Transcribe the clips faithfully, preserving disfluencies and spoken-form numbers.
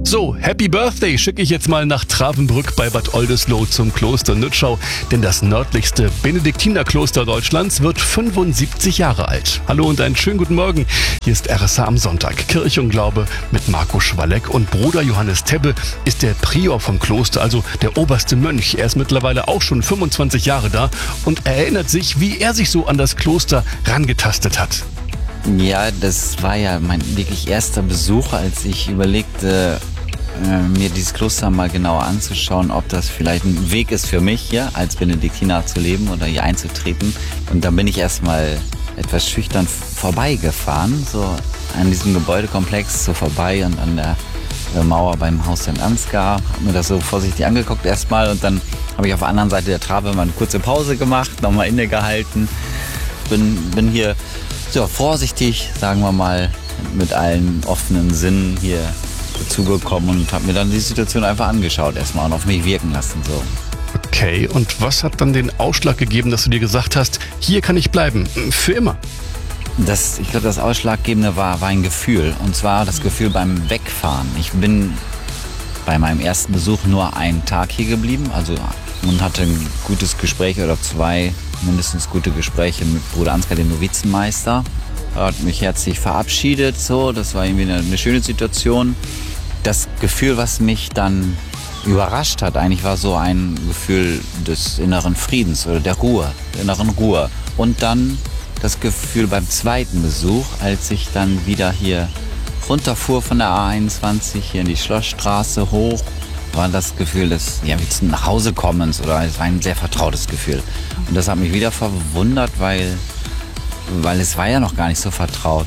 So, Happy Birthday schicke ich jetzt mal nach Travenbrück bei Bad Oldesloe zum Kloster Nützschau, denn das nördlichste Benediktinerkloster Deutschlands wird fünfundsiebzig Jahre alt. Hallo und einen schönen guten Morgen. Hier ist R S H am Sonntag. Kirche und Glaube mit Marco Schwalleck und Bruder Johannes Tebbe ist der Prior vom Kloster, also der oberste Mönch. Er ist mittlerweile auch schon fünfundzwanzig Jahre da und er erinnert sich, wie er sich so an das Kloster rangetastet hat. Ja, das war ja mein wirklich erster Besuch, als ich überlegte, mir dieses Kloster mal genauer anzuschauen, ob das vielleicht ein Weg ist für mich, hier als Benediktiner zu leben oder hier einzutreten. Und dann bin ich erstmal etwas schüchtern vorbeigefahren, so an diesem Gebäudekomplex so vorbei und an der Mauer beim Haus Sankt Ansgar. Hab mir das so vorsichtig angeguckt erstmal und dann habe ich auf der anderen Seite der Trave mal eine kurze Pause gemacht, nochmal innegehalten. Bin, bin hier so vorsichtig, sagen wir mal, mit allen offenen Sinnen hier zugekommen und habe mir dann die Situation einfach angeschaut erstmal und auf mich wirken lassen. So. Okay, und was hat dann den Ausschlag gegeben, dass du dir gesagt hast, hier kann ich bleiben, für immer? Das, ich glaube, das Ausschlaggebende war, war ein Gefühl, und zwar das Gefühl beim Wegfahren. Ich bin bei meinem ersten Besuch nur einen Tag hier geblieben, also und hatte ein gutes Gespräch oder zwei, mindestens gute Gespräche mit Bruder Ansgar, dem Novizenmeister. Er hat mich herzlich verabschiedet, so, das war irgendwie eine, eine schöne Situation. Das Gefühl, was mich dann überrascht hat, eigentlich war so ein Gefühl des inneren Friedens oder der Ruhe, der inneren Ruhe. Und dann das Gefühl beim zweiten Besuch, als ich dann wieder hier runterfuhr von der A einundzwanzig, hier in die Schlossstraße hoch, war das Gefühl des ja, wie zum Nachhausekommens, oder es war ein sehr vertrautes Gefühl. Und das hat mich wieder verwundert, weil, weil es war ja noch gar nicht so vertraut.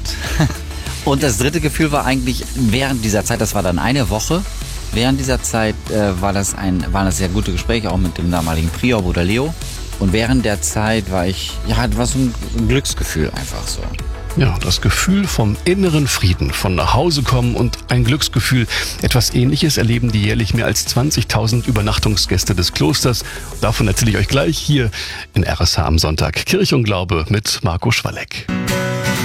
Und das dritte Gefühl war eigentlich während dieser Zeit, das war dann eine Woche, während dieser Zeit äh, war das ein, waren das sehr gute Gespräche, auch mit dem damaligen Prior, Bruder Leo. Und während der Zeit war ich, ja, das war so ein, ein Glücksgefühl einfach so. Ja, das Gefühl vom inneren Frieden, von nach Hause kommen und ein Glücksgefühl. Etwas Ähnliches erleben die jährlich mehr als zwanzigtausend Übernachtungsgäste des Klosters. Davon erzähle ich euch gleich hier in R S H am Sonntag. Kirche und Glaube mit Marco Schwalleck.